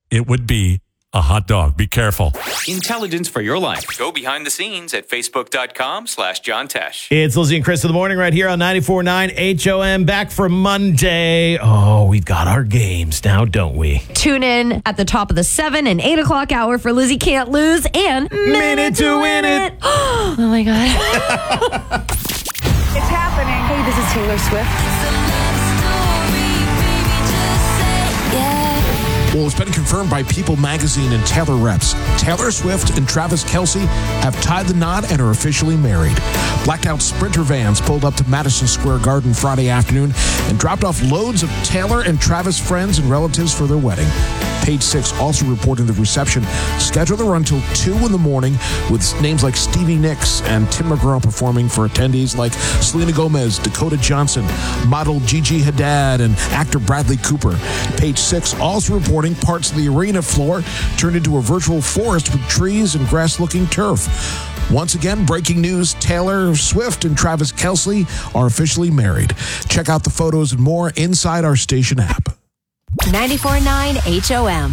it would be a hot dog. Be careful. Intelligence for your life. Go behind the scenes at facebook.com/John Tesh. It's Lizzie and Chris in the morning right here on 94.9 HOM. Back for Monday. Oh, we've got our games now, don't we? Tune in at the top of the 7 and 8 o'clock hour for Lizzie Can't Lose and Minute to Win It. Oh, my God. It's happening. Hey, this is Taylor Swift. Well, it's been confirmed by People Magazine and Taylor Reps. Taylor Swift and Travis Kelce have tied the knot and are officially married. Blacked out Sprinter vans pulled up to Madison Square Garden Friday afternoon and dropped off loads of Taylor and Travis friends and relatives for their wedding. Page Six also reporting the reception scheduled to run till 2 in the morning with names like Stevie Nicks and Tim McGraw performing for attendees like Selena Gomez, Dakota Johnson, model Gigi Hadid, and actor Bradley Cooper. Page Six also reporting parts of the arena floor turned into a virtual forest with trees and grass-looking turf. Once again, breaking news, Taylor Swift and Travis Kelce are officially married. Check out the photos and more inside our station app. 94.9 HOM.